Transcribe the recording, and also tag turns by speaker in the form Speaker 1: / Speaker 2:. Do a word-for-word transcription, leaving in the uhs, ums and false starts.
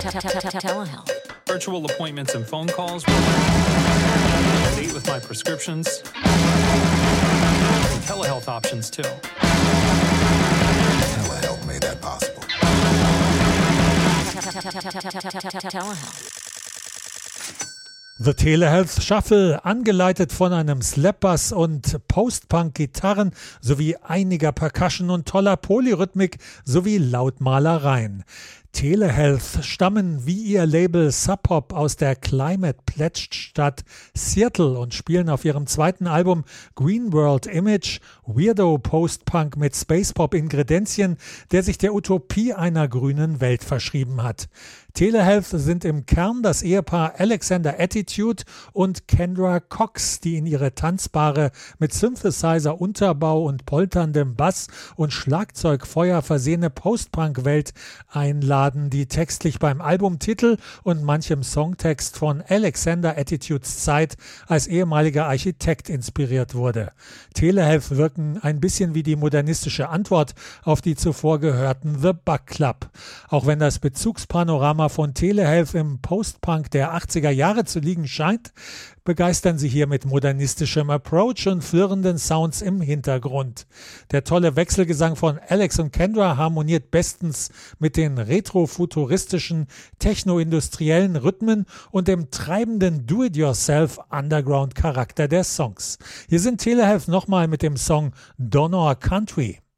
Speaker 1: Telehealth.
Speaker 2: Virtual appointments and phone calls. Date with my prescriptions. And telehealth options too.
Speaker 3: Telehealth made that possible.
Speaker 1: Telehealth.
Speaker 4: The Telehealth Shuffle, angeleitet von einem Slap-Bass und Post-Punk-Gitarren sowie einiger Percussion und toller Polyrhythmik sowie Lautmalereien. Telehealth stammen wie ihr Label Sub Pop aus der Climate-Pledged-Stadt Seattle und spielen auf ihrem zweiten Album Green World Image Weirdo Post-Punk mit Space-Pop-Ingredienzien, der sich der Utopie einer grünen Welt verschrieben hat. Telehealth sind im Kern das Ehepaar Alexander Attitude und Kendra Cox, die in ihre tanzbare, mit Synthesizer-Unterbau und polterndem Bass und Schlagzeugfeuer versehene Post-Punk-Welt einladen, die textlich beim Albumtitel und manchem Songtext von Alexander Attitudes Zeit als ehemaliger Architekt inspiriert wurde. Telehealth wirken ein bisschen wie die modernistische Antwort auf die zuvor gehörten The Bug Club. Auch wenn das Bezugspanorama von Telehealth im Post-Punk der achtziger Jahre zu liegen scheint, begeistern sie hier mit modernistischem Approach und flirrenden Sounds im Hintergrund. Der tolle Wechselgesang von Alex und Kendra harmoniert bestens mit den retrofuturistischen, techno-industriellen Rhythmen und dem treibenden Do-it-yourself-Underground-Charakter der Songs. Hier sind Telehealth nochmal mit dem Song Donor Country.